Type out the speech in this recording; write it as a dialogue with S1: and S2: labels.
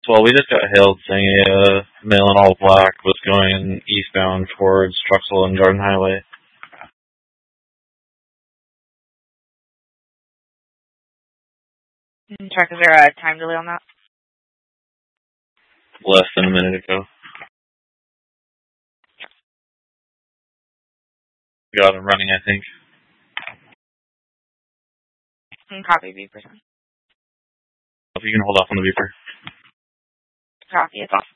S1: Well, we just got hailed saying a male in all black was going eastbound towards Truxell and Garden Highway.
S2: Check, is there a time delay on that?
S1: Less than a minute ago. Got him running, I think.
S2: Copy, beeper.
S1: If you can hold off on the beeper.
S2: Copy, it's off.